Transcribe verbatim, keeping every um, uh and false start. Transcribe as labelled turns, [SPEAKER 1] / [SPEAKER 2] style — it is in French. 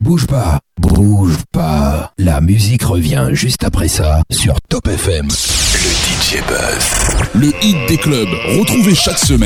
[SPEAKER 1] bouge pas, bouge pas. La musique revient juste après ça sur Top F M.
[SPEAKER 2] Le D J Buzz.
[SPEAKER 3] Le hit des clubs, retrouvez chaque semaine.